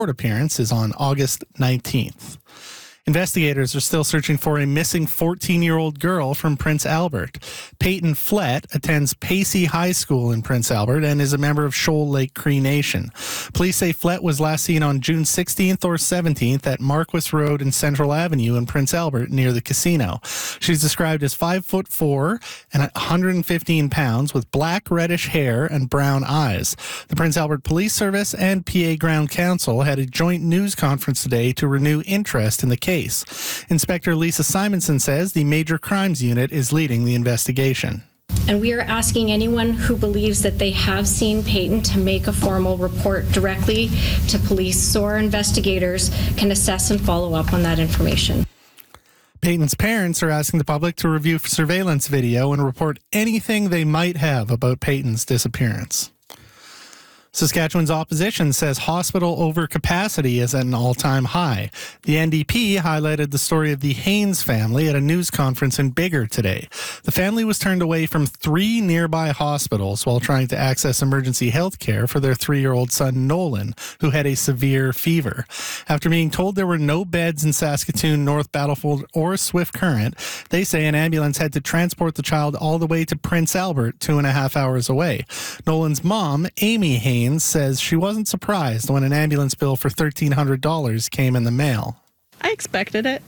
court appearance is on August 19th. Investigators are still searching for a missing 14-year-old girl from Prince Albert. Peyton Flett attends Pacey High School in Prince Albert and is a member of Shoal Lake Cree Nation. Police say Flett was last seen on June 16th or 17th at Marquis Road and Central Avenue in Prince Albert near the casino. She's described as 5'4" and 115 pounds with black reddish hair and brown eyes. The Prince Albert Police Service and PA Ground Council had a joint news conference today to renew interest in the case. Inspector Lisa Simonson says the Major Crimes Unit is leading the investigation. And we are asking anyone who believes that they have seen Peyton to make a formal report directly to police so our investigators can assess and follow up on that information. Peyton's parents are asking the public to review surveillance video and report anything they might have about Peyton's disappearance. Saskatchewan's opposition says hospital overcapacity is at an all-time high. The NDP highlighted the story of the Haynes family at a news conference in Biggar today. The family was turned away from 3 nearby hospitals while trying to access emergency health care for their 3-year-old son Nolan, who had a severe fever. After being told there were no beds in Saskatoon, North Battlefield, or Swift Current, they say an ambulance had to transport the child all the way to Prince Albert, 2.5 hours away. Nolan's mom, Amy Haynes, says she wasn't surprised when an ambulance bill for $1,300 came in the mail. I expected it.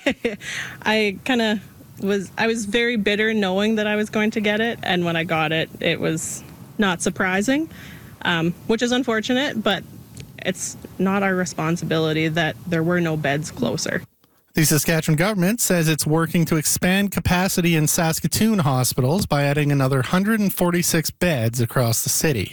I was very bitter knowing that I was going to get it, and when I got it, it was not surprising, which is unfortunate, but it's not our responsibility that there were no beds closer. The Saskatchewan government says it's working to expand capacity in Saskatoon hospitals by adding another 146 beds across the city.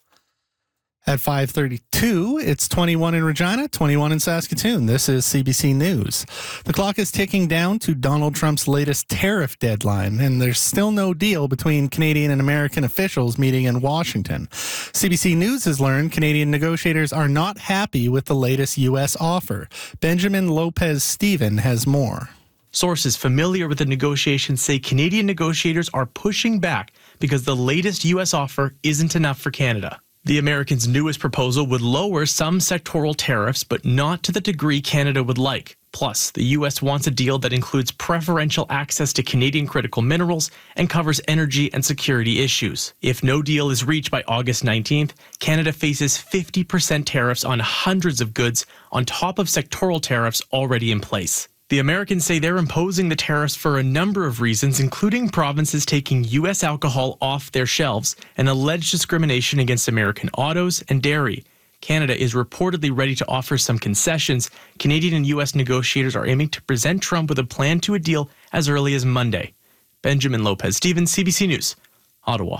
At 5:32, it's 21 in Regina, 21 in Saskatoon. This is CBC News. The clock is ticking down to Donald Trump's latest tariff deadline, and there's still no deal between Canadian and American officials meeting in Washington. CBC News has learned Canadian negotiators are not happy with the latest U.S. offer. Benjamin Lopez-Steven has more. Sources familiar with the negotiations say Canadian negotiators are pushing back because the latest U.S. offer isn't enough for Canada. The Americans' newest proposal would lower some sectoral tariffs, but not to the degree Canada would like. Plus, the U.S. wants a deal that includes preferential access to Canadian critical minerals and covers energy and security issues. If no deal is reached by August 19th, Canada faces 50% tariffs on hundreds of goods on top of sectoral tariffs already in place. The Americans say they're imposing the tariffs for a number of reasons, including provinces taking U.S. alcohol off their shelves and alleged discrimination against American autos and dairy. Canada is reportedly ready to offer some concessions. Canadian and U.S. negotiators are aiming to present Trump with a plan to a deal as early as Monday. Benjamin Lopez-Steven, CBC News, Ottawa.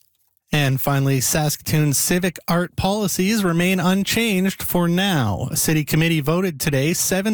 And finally, Saskatoon's civic art policies remain unchanged for now. A city committee voted today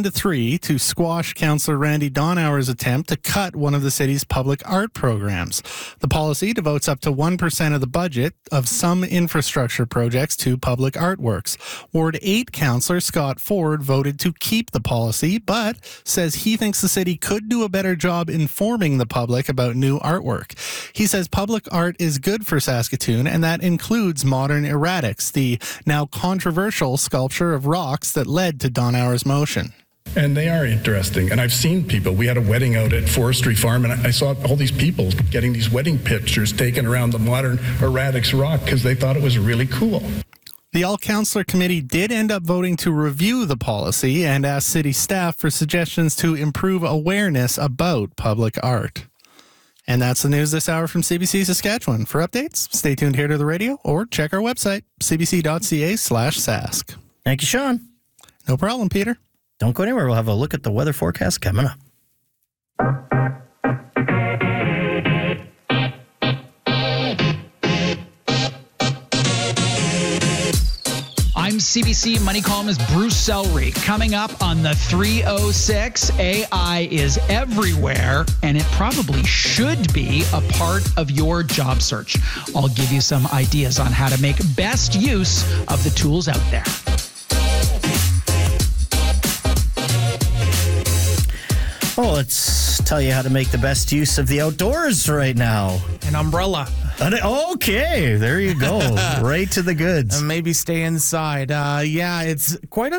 7-3 to squash Councillor Randy Donauer's attempt to cut one of the city's public art programs. The policy devotes up to 1% of the budget of some infrastructure projects to public artworks. Ward 8 Councillor Scott Ford voted to keep the policy, but says he thinks the city could do a better job informing the public about new artwork. He says public art is good for Saskatoon, and that includes modern erratics, the now controversial sculpture of rocks that led to Donauer's motion. And they are interesting. And I've seen people. We had a wedding out at Forestry Farm, and I saw all these people getting these wedding pictures taken around the modern erratics rock because they thought it was really cool. The all-councillor committee did end up voting to review the policy and ask city staff for suggestions to improve awareness about public art. And that's the news this hour from CBC Saskatchewan. For updates, stay tuned here to the radio or check our website, cbc.ca/sask. Thank you, Sean. No problem, Peter. Don't go anywhere. We'll have a look at the weather forecast coming up. I'm CBC Money columnist Bruce Selry. Coming up on the 306, AI is everywhere, and it probably should be a part of your job search. I'll give you some ideas on how to make best use of the tools out there. Well, let's tell you how to make the best use of the outdoors right now. An umbrella. Okay, there you go. Right to the goods. Maybe stay inside. Yeah, it's quite